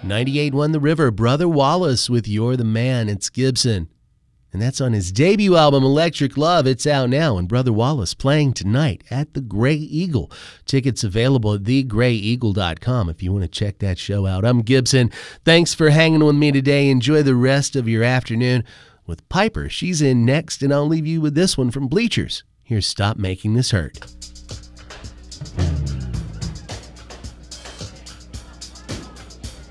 98.1 The River, Brother Wallace with You're the Man. It's Gibson. And that's on his debut album, Electric Love. It's out now, and Brother Wallace playing tonight at the Grey Eagle. Tickets available at thegrayeagle.com if you want to check that show out. I'm Gibson. Thanks for hanging with me today. Enjoy the rest of your afternoon with Piper. She's in next, and I'll leave you with this one from Bleachers. Here's Stop Making This Hurt.